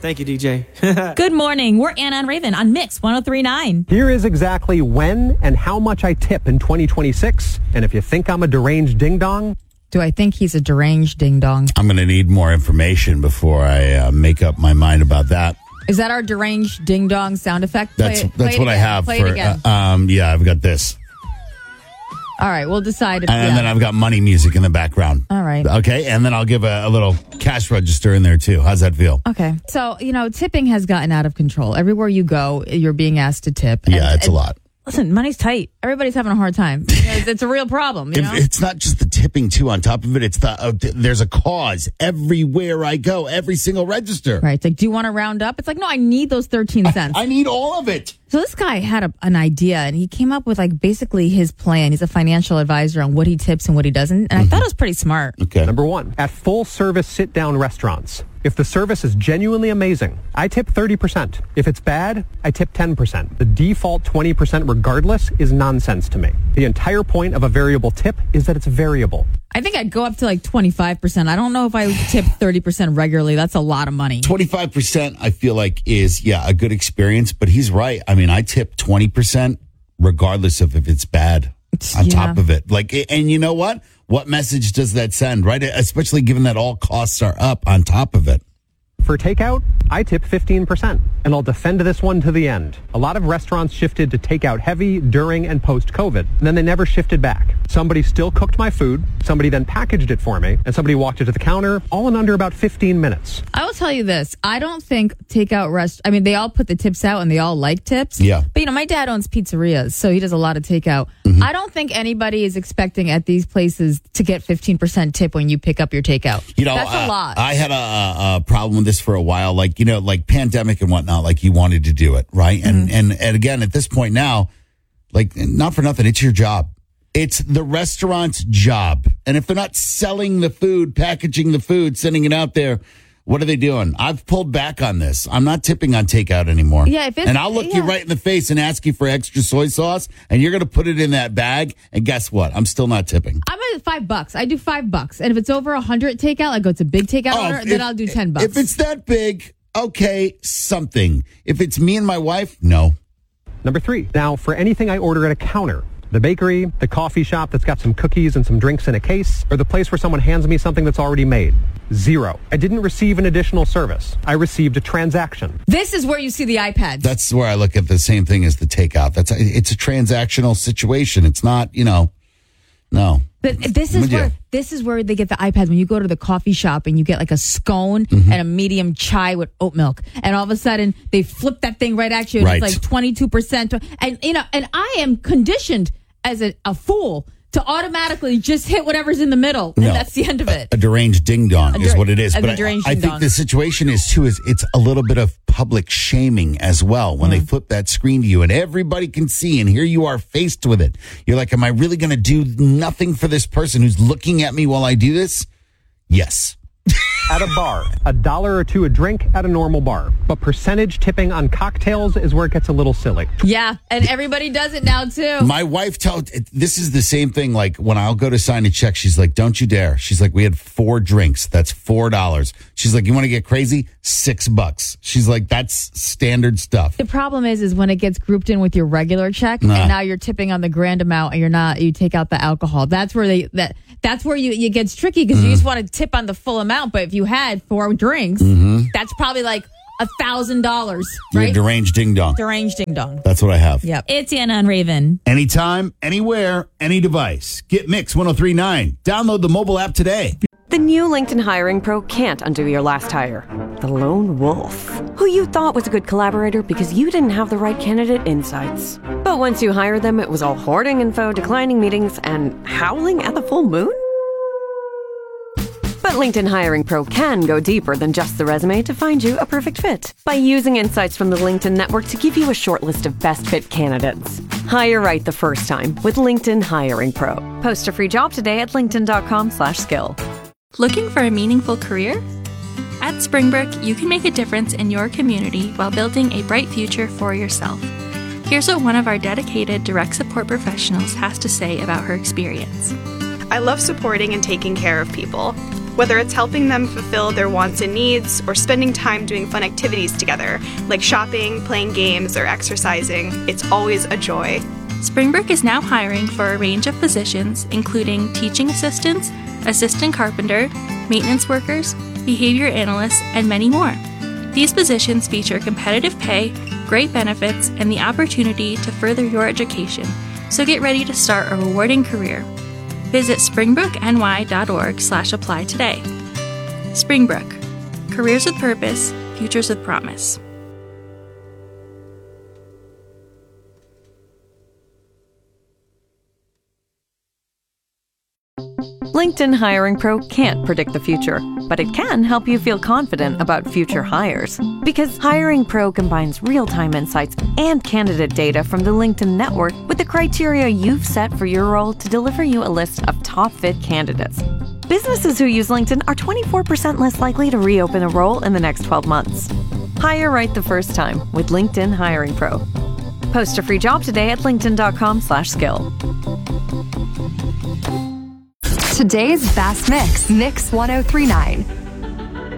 Thank you, DJ. Good morning. We're Anna and Raven on Mix 103.9. Here is exactly when and how much I tip in 2026. And if you think I'm a deranged ding-dong... Do I think he's a deranged ding-dong? I'm going to need more information before I make up my mind about that. Is that our deranged ding-dong sound effect? That's what I have. Play it again. Yeah, I've got this. All right, we'll decide. And then I've got money music in the background. All right. Okay, and then I'll give a little cash register in there, too. How's that feel? Okay. So, tipping has gotten out of control. Everywhere you go, you're being asked to tip. Yeah, it's a lot. Listen, money's tight. Everybody's having a hard time. It's a real problem. It's not just the tipping, too. On top of it, it's there's a cause everywhere I go, every single register. Right. It's like, do you want to round up? It's like, no, I need those 13 cents. I need all of it. So this guy had an idea, and he came up with basically his plan. He's a financial advisor on what he tips and what he doesn't. And I thought it was pretty smart. Okay. Number 1, at full-service sit-down restaurants. If the service is genuinely amazing, I tip 30%. If it's bad, I tip 10%. The default 20% regardless is nonsense to me. The entire point of a variable tip is that it's variable. I think I'd go up to 25%. I don't know if I tip 30% regularly. That's a lot of money. 25% I feel like is, a good experience. But he's right. I mean, I tip 20% regardless of if it's bad on top of it. And you know what? What message does that send, right? Especially given that all costs are up on top of it. For takeout, I tip 15%, and I'll defend this one to the end. A lot of restaurants shifted to takeout heavy during and post-COVID, and then they never shifted back. Somebody still cooked my food, somebody then packaged it for me, and somebody walked it to the counter, all in under about 15 minutes. I will tell you this. I don't think takeout they all put the tips out and they all like tips. Yeah. But, my dad owns pizzerias, so he does a lot of takeout. Mm-hmm. I don't think anybody is expecting at these places to get 15% tip when you pick up your takeout. That's a lot. I had a problem with this for a while, like pandemic and whatnot, you wanted to do it, right? Mm-hmm. And again, at this point now, not for nothing, it's your job. It's the restaurant's job. And if they're not selling the food, packaging the food, sending it out there, what are they doing? I've pulled back on this. I'm not tipping on takeout anymore. Yeah, and I'll look you right in the face and ask you for extra soy sauce, and you're going to put it in that bag, and guess what? I'm still not tipping. I'm at $5. I do $5. And if it's over 100 takeout, I go to big takeout order, then I'll do $10. If it's that big, okay, something. If it's me and my wife, no. Number 3, now for anything I order at a counter, the bakery, the coffee shop that's got some cookies and some drinks in a case, or the place where someone hands me something that's already made. 0. I didn't receive an additional service. I received a transaction. This is where you see the iPads. That's where I look at the same thing as the takeout. It's a transactional situation. It's not, no. But this is where they get the iPads. When you go to the coffee shop and you get a scone and a medium chai with oat milk, and all of a sudden they flip that thing right at you, and it's 22%. And I am conditioned as a fool to automatically just hit whatever's in the middle, and that's the end of it. A deranged ding-dong is what it is. But I think the situation is, too, it's a little bit of public shaming as well when they flip that screen to you, and everybody can see, and here you are faced with it. You're like, am I really going to do nothing for this person who's looking at me while I do this? Yes. At a bar, $1 or $2 a drink at a normal bar. But percentage tipping on cocktails is where it gets a little silly. Yeah, and everybody does it now, too. My wife this is the same thing. When I'll go to sign a check, she's like, don't you dare. She's like, we had 4 drinks. That's $4. She's like, you want to get crazy? $6. She's like, that's standard stuff. The problem is when it gets grouped in with your regular check, and now you're tipping on the grand amount, and you take out the alcohol. That's where that's where it gets tricky, because you just want to tip on the full amount. But if you had 4 drinks, that's probably $1,000, right? You're deranged ding-dong. Deranged ding-dong. That's what I have. Yep. It's Anna and Raven. Anytime, anywhere, any device. Get Mix 103.9. Download the mobile app today. The new LinkedIn Hiring Pro can't undo your last hire. The lone wolf, who you thought was a good collaborator because you didn't have the right candidate insights. But once you hired them, it was all hoarding info, declining meetings, and howling at the full moon? But LinkedIn Hiring Pro can go deeper than just the resume to find you a perfect fit. By using insights from the LinkedIn network to give you a short list of best fit candidates. Hire right the first time with LinkedIn Hiring Pro. Post a free job today at linkedin.com/skill. Looking for a meaningful career? At Springbrook, you can make a difference in your community while building a bright future for yourself. Here's what one of our dedicated direct support professionals has to say about her experience. I love supporting and taking care of people. Whether it's helping them fulfill their wants and needs or spending time doing fun activities together, like shopping, playing games, or exercising, it's always a joy. Springbrook is now hiring for a range of positions, including teaching assistants, assistant carpenter, maintenance workers, behavior analysts, and many more. These positions feature competitive pay, great benefits, and the opportunity to further your education, so get ready to start a rewarding career. Visit springbrookny.org/apply today. Springbrook, careers with purpose, futures with promise. LinkedIn Hiring Pro can't predict the future, but it can help you feel confident about future hires. Because Hiring Pro combines real-time insights and candidate data from the LinkedIn network with the criteria you've set for your role to deliver you a list of top-fit candidates. Businesses who use LinkedIn are 24% less likely to reopen a role in the next 12 months. Hire right the first time with LinkedIn Hiring Pro. Post a free job today at linkedin.com/skill. Today's Best Mix, Mix 1039.